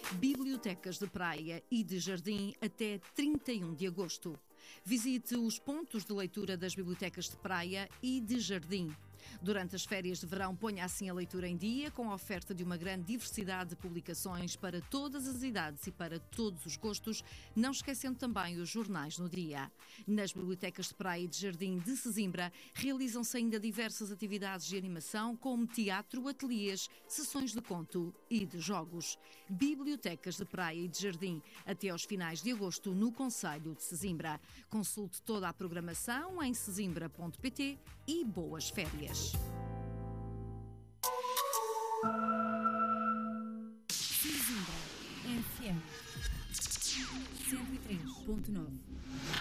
Bibliotecas de praia e de jardim até 31 de agosto. Visite os pontos de leitura das bibliotecas de praia e de jardim. Durante as férias de verão, ponha assim a leitura em dia, com a oferta de uma grande diversidade de publicações para todas as idades e para todos os gostos, não esquecendo também os jornais no dia. Nas bibliotecas de praia e de jardim de Sesimbra, realizam-se ainda diversas atividades de animação, como teatro, ateliês, sessões de conto e de jogos. Bibliotecas de praia e de jardim, até aos finais de agosto, no concelho de Sesimbra. Consulte toda a programação em sesimbra.pt e boas férias. Sesimbra FM 103.9